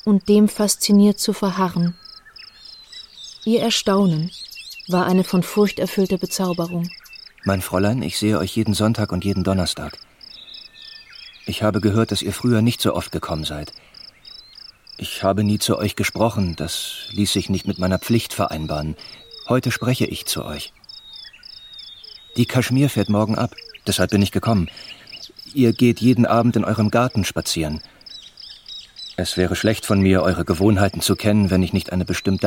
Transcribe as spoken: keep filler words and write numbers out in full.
und dem fasziniert zu verharren. Ihr Erstaunen war eine von Furcht erfüllte Bezauberung. Mein Fräulein, ich sehe euch jeden Sonntag und jeden Donnerstag. Ich habe gehört, dass ihr früher nicht so oft gekommen seid. Ich habe nie zu euch gesprochen, das ließ sich nicht mit meiner Pflicht vereinbaren. Heute spreche ich zu euch. Die Kaschmir fährt morgen ab, deshalb bin ich gekommen. Ihr geht jeden Abend in eurem Garten spazieren. Es wäre schlecht von mir, eure Gewohnheiten zu kennen, wenn ich nicht eine bestimmte